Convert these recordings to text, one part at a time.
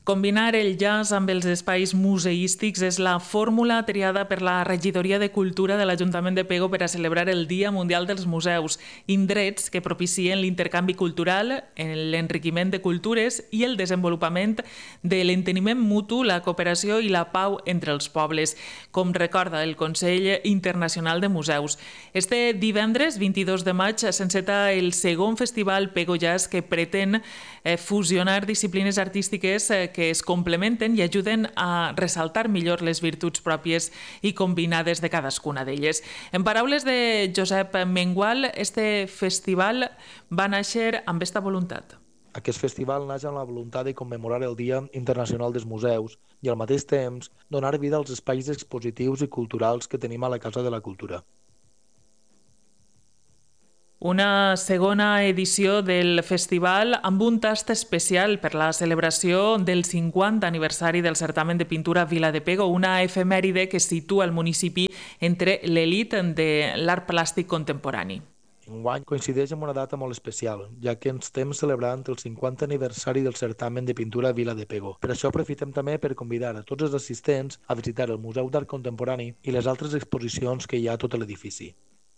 Combinar el jazz amb els espais museístics és la fórmula triada per la Regidoria de Cultura de l'Ajuntament de Pego per a celebrar el Dia Mundial dels Museus, indrets que propicien l'intercanvi cultural, l'enriquiment de cultures i el desenvolupament de l'enteniment mutu, la cooperació i la pau entre els pobles, com recorda el Consell Internacional de Museus. Este divendres, 22 de maig, s'enceta el segon festival Pego Jazz que pretén fusionar disciplines artístiques que es complementen i ajuden a ressaltar millor les virtuts pròpies i combinades de cadascuna d'elles. En paraules de Josep Mengual, este festival va néixer amb esta voluntat. Aquest festival naix amb la voluntat de commemorar el Dia Internacional dels Museus i al mateix temps donar vida als espais expositius i culturals que tenim a la Casa de la Cultura. Una segona edició del festival amb un tast especial per la celebració del 50 aniversari del certamen de pintura Vila de Pego, una efemèride que situa el municipi entre l'elit de l'art plàstic contemporani. Enguany coincideix amb una data molt especial, ja que ens estem celebrant el 50 aniversari del certamen de pintura Vila de Pego. Per això aprofitem també per convidar a tots els assistents a visitar el Museu d'Art Contemporani i les altres exposicions que hi ha a tot l'edifici.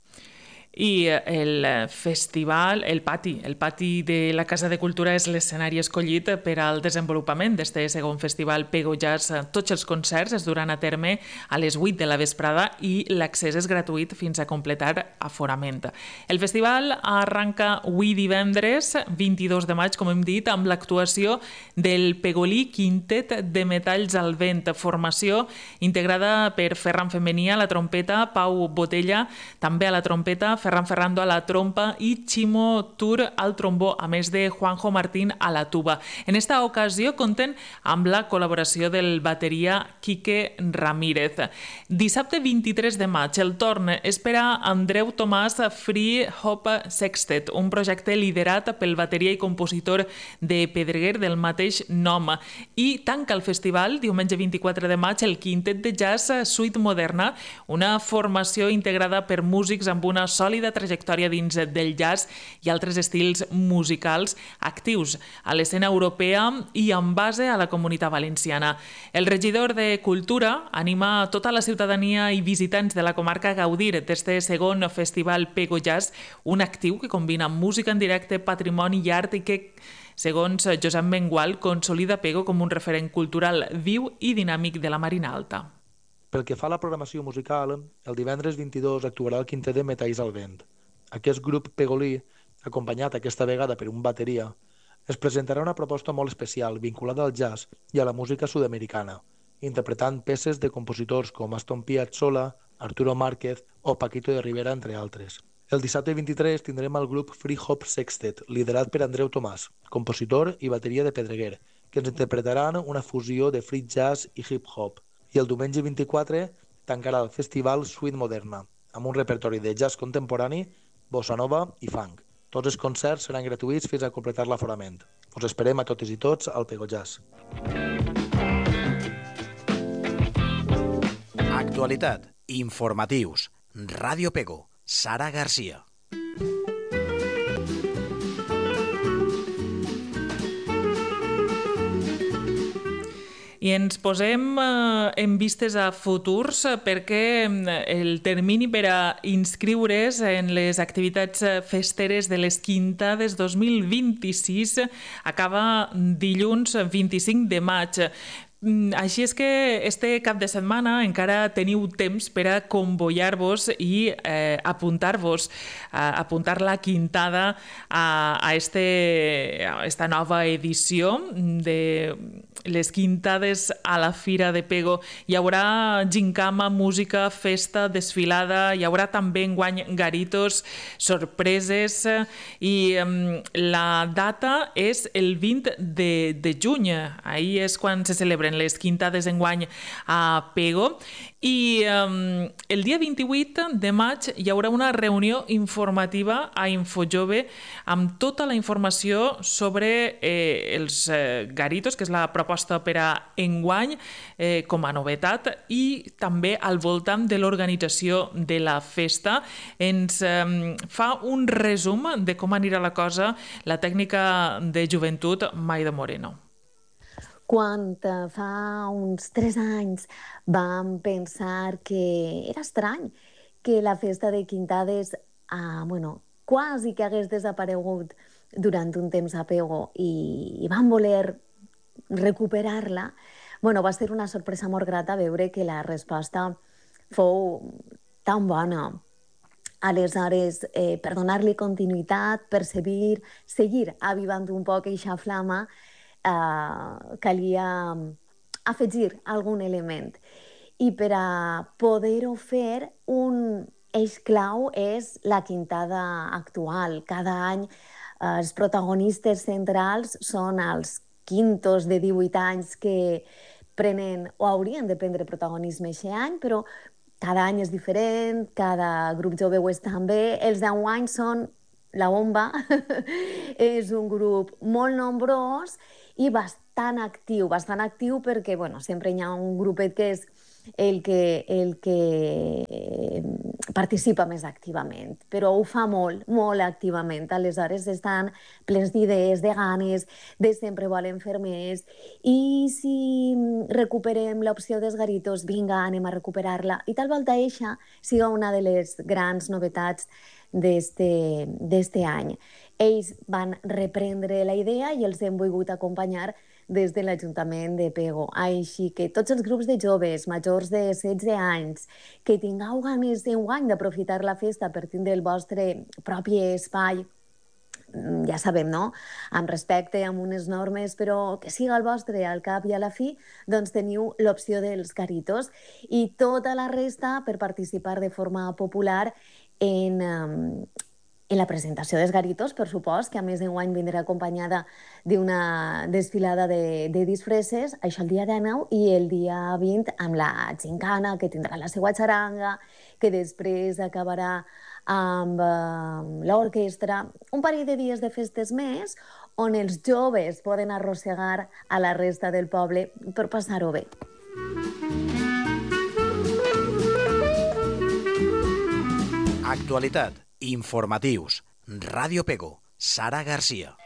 I el festival, el pati de la Casa de Cultura és l'escenari escollit per al desenvolupament d'este segon festival Pego Jazz. Tots els concerts es duran a terme a les 8 de la vesprada i l'accés és gratuït fins a completar aforament. El festival arranca avui divendres, 22 de maig, com hem dit, amb l'actuació del Pegolí Quintet de Metalls al Vent, formació integrada per Ferran Femení a la trompeta, Pau Botella també a la trompeta, Ferran Ferrando a la trompa i Chimo Tur al trombó, a més de Juanjo Martín a la tuba. En esta ocasió compten amb la col·laboració del bateria Quique Ramírez. Dissabte 23 de maig el torn és per a Andreu Tomàs Free Hop Sextet, un projecte liderat pel bateria i compositor de Pedreguer del mateix nom. I tanca el festival, diumenge 24 de maig, el quintet de jazz Suite Moderna, una formació integrada per músics amb una sòlida trajectòria dins del jazz i altres estils musicals actius a l'escena europea i amb base a la Comunitat Valenciana. El regidor de Cultura anima tota la ciutadania i visitants de la comarca a gaudir d'este segon festival Pego Jazz, un actiu que combina música en directe, patrimoni i art i que, segons Josep Mengual, consolida Pego com un referent cultural viu i dinàmic de la Marina Alta. Pel que fa a la programació musical, el divendres 22 actuarà el Quintet de Metalls al Vent. Aquest grup pegolí, acompanyat aquesta vegada per un bateria, es presentarà una proposta molt especial vinculada al jazz i a la música sud-americana, interpretant peces de compositors com Aston Piazzolla, Arturo Márquez o Paquito de Rivera, entre altres. El dissabte 23 tindrem el grup Free Hop Sextet, liderat per Andreu Tomàs, compositor i bateria de Pedreguer, que ens interpretaran una fusió de free jazz i hip-hop. I el diumenge 24 tancarà el festival Suite Moderna, amb un repertori de jazz contemporani, bossa nova i funk. Tots els concerts seran gratuïts fins a completar l'aforament. Us esperem a totes i tots al Pego Jazz. Actualitat, informatius, Ràdio Pego, Sara Garcia. I ens posem en vistes a futurs perquè el termini per a inscriure's en les activitats festeres de les Quintades 2026 acaba dilluns 25 de maig. Així és que este cap de setmana encara teniu temps per a convoiar-vos i apuntar-vos, apuntar la quintada a esta nova edició de les Quintades a la Fira de Pego. Hi haurà gincama, música, festa, desfilada, hi haurà també enguany garitos, sorpreses i la data és el 20 de juny. Ahir és quan se celebren les Quintades enguany a Pego i el dia 28 de maig hi haurà una reunió informativa a Infojove amb tota la informació sobre els garitos, que és la proposta per a enguany com a novetat, i també al voltant de l'organització de la festa. Ens fa un resum de com anirà la cosa la tècnica de joventut Maida Moreno. quan fa uns 3 anys vam pensar que era estrany que la festa de Quintades quasi que hagués desaparegut durant un temps a Pego i vam voler recuperar-la, va ser una sorpresa molt grata veure que la resposta fou tan bona. Aleshores, per donar-li continuïtat, per seguir avivant un poc eixa flama, calia afegir algun element. I per a poder-ho fer, un eix clau és la quintada actual. Cada any els protagonistes centrals són els quintos de 18 anys que prenen o haurien de prendre protagonisme aquest any, però cada any és diferent, cada grup jove ho és també. Els 10 anys són la bomba. És un grup molt nombrós i bastant actiu perquè sempre hi ha un grupet que és el que participa més activament, però ho fa molt, molt activament. Aleshores estan plens d'idees, de ganes, de sempre volen fer més. I si recuperem l'opció dels garitos, vinga, anem a recuperar-la. I tal volta eixa siga una de les grans novetats d'este any. Ells van reprendre la idea i els hem volgut acompanyar des de l'Ajuntament de Pego. Així que tots els grups de joves majors de 16 anys que tingueu ganes d'enguany d'aprofitar la festa per tindre el vostre propi espai, ja sabem, no? Amb respecte, amb unes normes, però que siga el vostre al cap i a la fi, doncs teniu l'opció dels garitos i tota la resta per participar de forma popular en la presentació dels garitos, per supost, que a més d'enguany vindrà acompanyada d'una desfilada de disfresses, això el dia 19 i el dia 20 amb la gincana, que tindrà la seva xaranga, que després acabarà amb l'orquestra. Un parell de dies de festes més on els joves poden arrossegar a la resta del poble per passar-ho bé. Actualitat, informatius, Ràdio Pego, Sara Garcia.